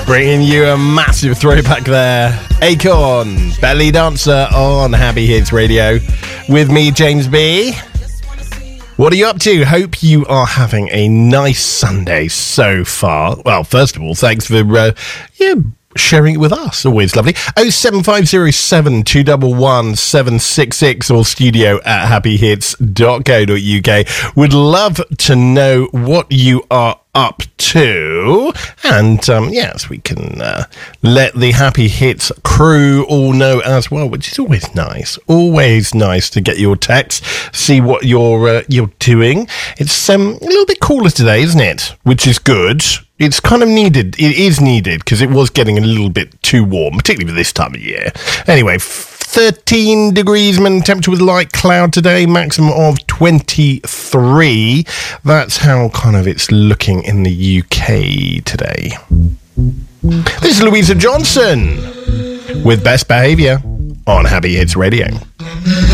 Bringing you a massive throwback there. Acorn, Belly Dancer on Happy Hits Radio. With me, James B. What are you up to? Hope you are having a nice Sunday so far. Well, first of all, thanks for sharing it with us. Always lovely. 07507 211 766 or studio at happyhits.co.uk. Would love to know what you are up to, and yes, we can let the Happy Hits crew all know as well, which is always nice to get your texts, see what you're doing. It's a little bit cooler today, isn't it? Which is good. It's kind of needed. It is needed because it was getting a little bit too warm, particularly for this time of year. Anyway, 13 degrees minimum temperature with light cloud today, maximum of 23. That's how kind of it's looking in the UK today. This is Louisa Johnson with Best Behaviour on Happy Hits Radio.